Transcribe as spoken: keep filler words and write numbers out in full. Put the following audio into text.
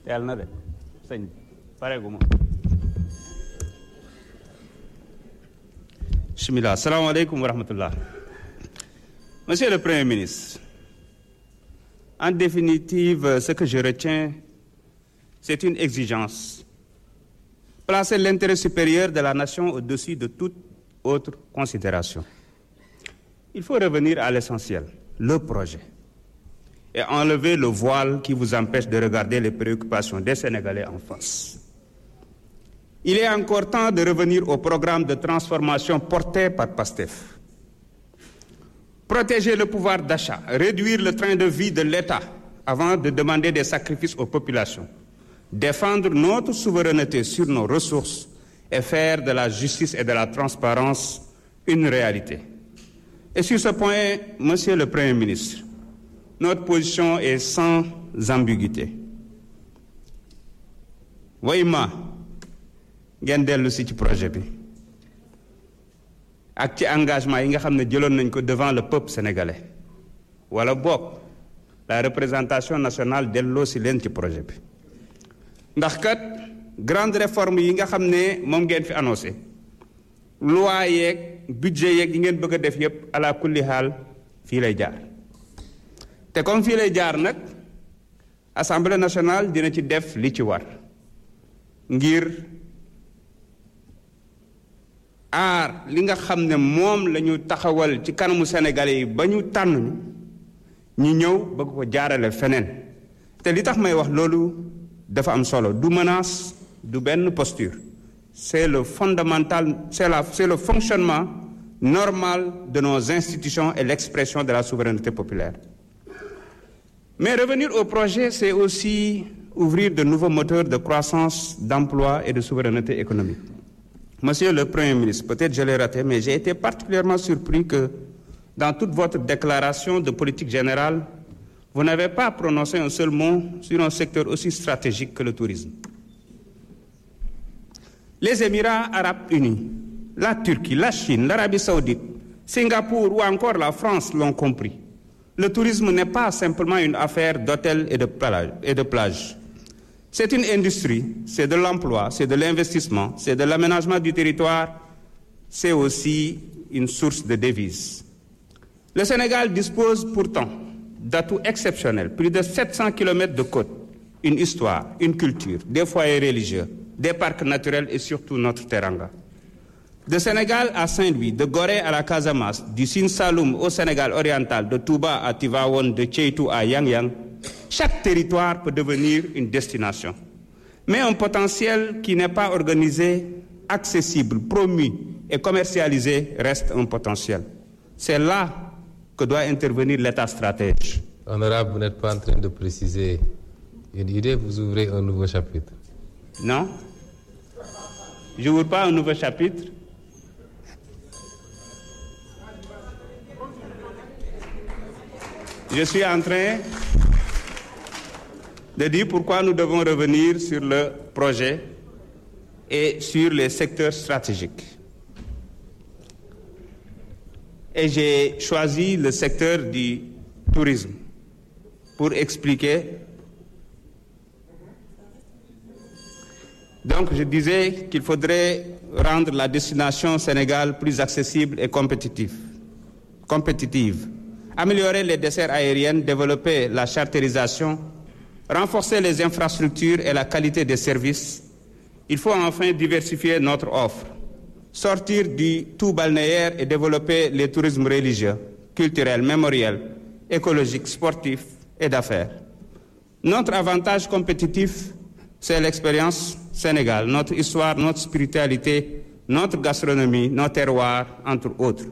yàlla na de sëñ pareeguma. Bismillah, assalamu alaikum wa rahmatullah. Monsieur le Premier ministre, en définitive, ce que je retiens, c'est une exigence. Placer l'intérêt supérieur de la nation au-dessus de toute autre considération. Il faut revenir à l'essentiel, le projet, et enlever le voile qui vous empêche de regarder les préoccupations des Sénégalais en face. Il est encore temps de revenir au programme de transformation porté par PASTEF. Protéger le pouvoir d'achat, réduire le train de vie de l'État avant de demander des sacrifices aux populations, défendre notre souveraineté sur nos ressources et faire de la justice et de la transparence une réalité. Et sur ce point, Monsieur le Premier ministre, notre position est sans ambiguïté. Wayma ngeen dellu si ci projet bi ak ci engagement yi nga xam ne jëloon nañ ko devant le peuple sénégalais wala bokk la représentation nationale delloo si leen ci projet bi ndax kat grande réforme yi nga xam ne moom ngeen fi annoncé loi yeeg budget yeeg yi ngeen bëgg a def yépp ala kulli haal fii lay jaar te comme fii lay jaar nag assemblée nationale dina ci def li ci war ngir aar li nga xam ne moom la ñu taxawal ci kanamu sénégalais yi ba ñu tànn ñu ñëw bëgg ko jaarale feneen te li tax may wax loolu dafa am solo du menace du benn posture c'est le fondamental c'est la c'est le fonctionnement normal de nos institutions et l'expression de la souveraineté populaire. Mais revenir au projet, c'est aussi ouvrir de nouveaux moteurs de croissance, d'emploi et de souveraineté économique. Monsieur le Premier ministre, peut-être je l'ai raté, mais j'ai été particulièrement surpris que dans toute votre déclaration de politique générale, vous n'avez pas prononcé un seul mot sur un secteur aussi stratégique que le tourisme. Les Émirats arabes unis, la Turquie, la Chine, l'Arabie saoudite, Singapour ou encore la France l'ont compris. Le tourisme n'est pas simplement une affaire d'hôtels et de plages. Et de plages. C'est une industrie, c'est de l'emploi, c'est de l'investissement, c'est de l'aménagement du territoire, c'est aussi une source de devises. Le Sénégal dispose pourtant d'atouts exceptionnels, plus de sept cents kilomètres de côte, une histoire, une culture, des foyers religieux, des parcs naturels et surtout notre teranga. De Sénégal à Saint-Louis, de Gorée à la Casamance, du Sine Saloum au Sénégal oriental, de Touba à Tivaouane, de Tcheitou à Yang Yang, chaque territoire peut devenir une destination. Mais un potentiel qui n'est pas organisé, accessible, promu et commercialisé reste un potentiel. C'est là que doit intervenir l'État stratège. Honorable, vous n'êtes pas en train de préciser une idée, vous ouvrez un nouveau chapitre. Non, je n'ouvre pas un nouveau chapitre. Je suis en train de dire pourquoi nous devons revenir sur le projet et sur les secteurs stratégiques. Et j'ai choisi le secteur du tourisme pour expliquer. Donc je disais qu'il faudrait rendre la destination Sénégal plus accessible et compétitive. compétitive. Améliorer les desserts aériennes, développer la charterisation, renforcer les infrastructures et la qualité des services. Il faut enfin diversifier notre offre, sortir du tout balnéaire et développer les tourismes religieux, culturels, mémoriels, écologiques, sportifs et d'affaires. Notre avantage compétitif, c'est l'expérience Sénégal, notre histoire, notre spiritualité, notre gastronomie, nos terroirs, entre autres.